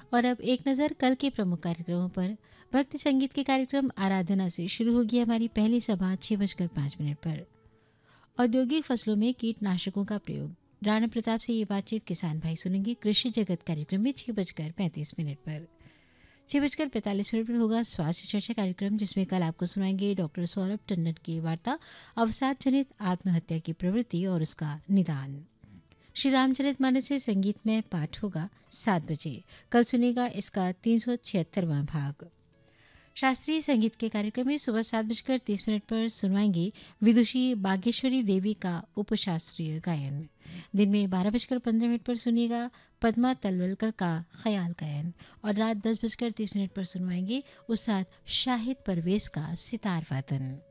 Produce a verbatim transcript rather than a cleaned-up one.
और अब एक नज़र कल के प्रमुख कार्यक्रमों पर। भक्ति संगीत के कार्यक्रम आराधना से शुरू होगी हमारी पहली सभा छः बजकर पाँच मिनट पर। औद्योगिक फसलों में कीटनाशकों का प्रयोग, राणा प्रताप से ये बातचीत किसान भाई सुनेंगे। कृषि जगत कार्यक्रम में छः बजकर पैंतीस मिनट पर। छः बजकर पैंतालीस मिनट पर होगा स्वास्थ्य चर्चा कार्यक्रम, जिसमें कल आपको सुनाएंगे डॉक्टर सौरभ टंडन की वार्ता अवसाद जनित आत्महत्या की प्रवृत्ति और उसका निदान। श्री रामचरित मानस से संगीत में पाठ होगा सात बजे। कल सुनेगा इसका तीन सौ छिहत्तरवां भाग। शास्त्रीय संगीत के कार्यक्रम में सुबह सात बजकर तीस मिनट पर सुनवाएंगे विदुषी बागेश्वरी देवी का उपशास्त्रीय गायन। दिन में बारह बजकर पंद्रह मिनट पर सुनिएगा पद्मा तलवलकर का ख्याल गायन और रात दस बजकर तीस मिनट पर सुनवाएंगे उस साथ शाहिद परवेज का सितार वादन।